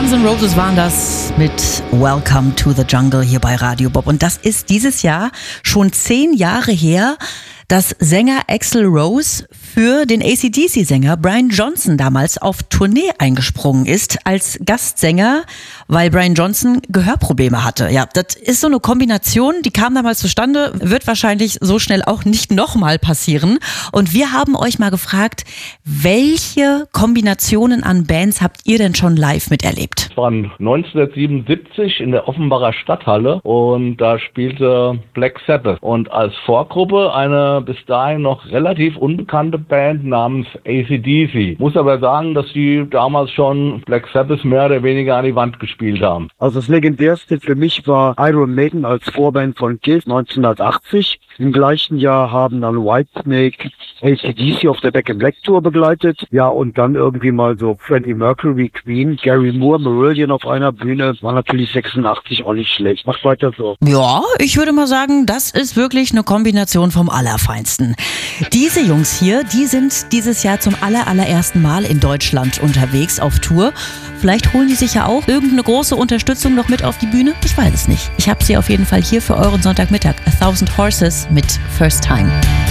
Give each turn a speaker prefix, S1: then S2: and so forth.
S1: Guns N' Roses waren das mit Welcome to the Jungle hier bei Radio Bob. Und das ist dieses Jahr schon 10 Jahre her, dass Sänger Axl Rose für den AC/DC-Sänger Brian Johnson damals auf Tournee eingesprungen ist als Gastsänger, weil Brian Johnson Gehörprobleme hatte. Ja, das ist so eine Kombination, die kam damals zustande, wird wahrscheinlich so schnell auch nicht nochmal passieren. Und wir haben euch mal gefragt, welche Kombinationen an Bands habt ihr denn schon live miterlebt?
S2: Es war 1977 in der Offenbacher Stadthalle und da spielte Black Sabbath und als Vorgruppe eine bis dahin noch relativ unbekannte Band namens AC/DC. Muss aber sagen, dass die damals schon Black Sabbath mehr oder weniger an die Wand gespielt haben.
S3: Also das legendärste für mich war Iron Maiden als Vorband von Kiss 1980. Im gleichen Jahr haben dann Whitesnake AC/DC auf der Back in Black Tour begleitet. Ja, und dann irgendwie mal so Freddie Mercury, Queen, Gary Moore, Marillion auf einer Bühne. War natürlich 86 auch nicht schlecht. Macht weiter so.
S1: Ja, ich würde mal sagen, das ist wirklich eine Kombination vom Allerfeinsten. Diese Jungs hier, die sind dieses Jahr zum allerersten Mal in Deutschland unterwegs auf Tour. Vielleicht holen die sich ja auch irgendeine große Unterstützung noch mit auf die Bühne. Ich weiß es nicht. Ich habe sie auf jeden Fall hier für euren Sonntagmittag. 1000 Horses mit First Time.